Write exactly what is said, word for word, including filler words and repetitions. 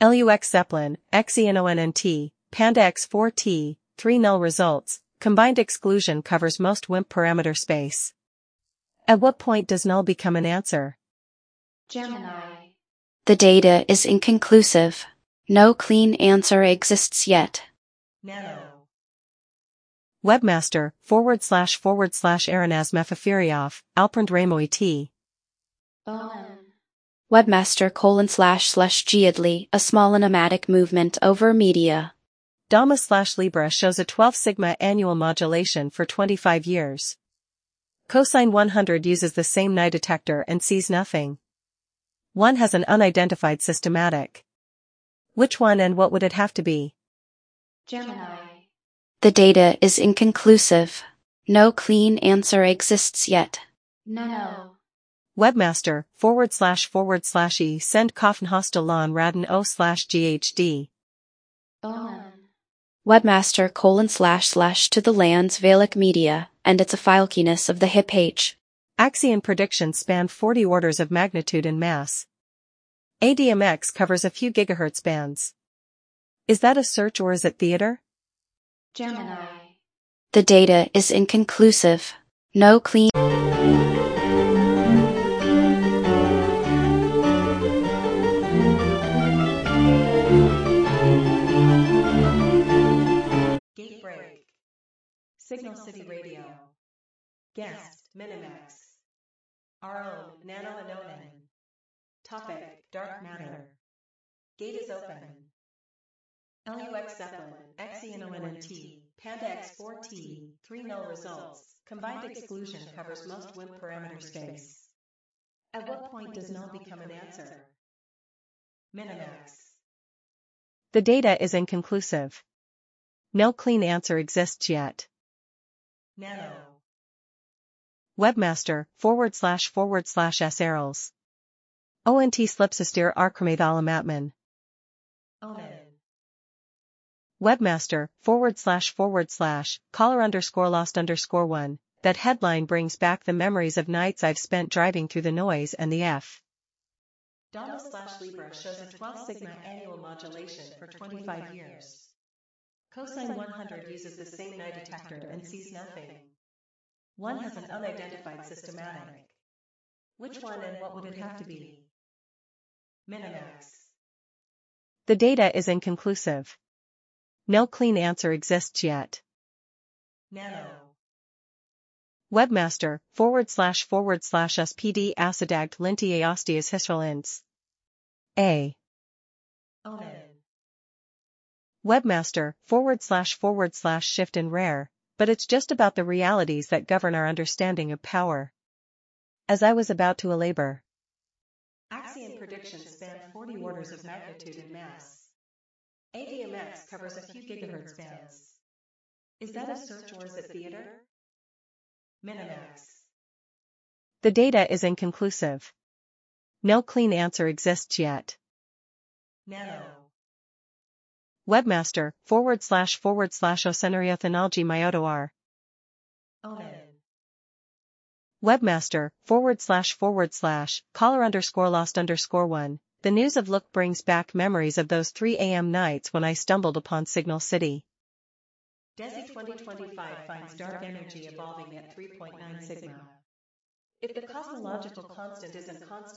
Lux Zeppelin, Xenonnt, Panda X four T, three null results, combined exclusion covers most W I M P parameter space. At what point does null become an answer? Gemini. The data is inconclusive. No clean answer exists yet. Nano. Webmaster, forward slash forward slash Aranaz Mefafirioff, Alprand Ramoy T. Omen. Webmaster colon slash slash Giadli, a small anomatic movement over media. Dama slash Libra shows a twelve sigma annual modulation for twenty-five years. Cosine one hundred uses the same Nye detector and sees nothing. One has an unidentified systematic. Which one and what would it have to be? Gemini. The data is inconclusive. No clean answer exists yet. No. Webmaster, forward slash forward slash E send Coffin hostel lon radin O slash G H D. Omen. Webmaster colon slash slash to the lands Valak media, and it's a filekiness of the hip H. Axion predictions span forty orders of magnitude in mass. A D M X covers a few gigahertz bands. Is that a search or is it theater? Gemini. The data is inconclusive. No clean. Gate break. Signal City Radio. Guest, Minimax. Our own, Nano Anonan. Topic, Dark Matter. Gate is open. Lux Zeppelin, Xenonnt, Panda X four T, three null results, combined exclusion covers most W I M P parameter space. At what point does null become an answer? Minimax. The data is inconclusive. No clean answer exists yet. Nano. Webmaster, forward slash forward slash S arrows. O N T slipsistir archmathalamatman. Omen. Webmaster, forward slash forward slash, caller underscore lost underscore one, that headline brings back the memories of nights I've spent driving through the noise and the F. Dama slash Libra shows a twelve sigma annual modulation for twenty-five years. Cosine one hundred uses the same Nye detector and sees nothing. One has an unidentified systematic. Which one and what would it have to be? Minimax. The data is inconclusive. No clean answer exists yet. Nano. Webmaster, forward slash forward slash S P D acidagt linti aostias hisrolins. A. Omen. Webmaster, forward slash forward slash shift in rare, but it's just about the realities that govern our understanding of power. As I was about to elabor. Axion predictions span forty orders of magnitude in mass. A D M X covers a few gigahertz bands. Is that a search or is it theater? Minimax. The data is inconclusive. No clean answer exists yet. Nano. Webmaster, forward slash forward slash osenariothanalgi myotoar. Omen. Webmaster, forward slash forward slash, caller underscore lost underscore one. The news of Look brings back memories of those three A M nights when I stumbled upon Signal City. DESI twenty twenty-five finds dark energy evolving at three point nine sigma. If the cosmological constant isn't constant,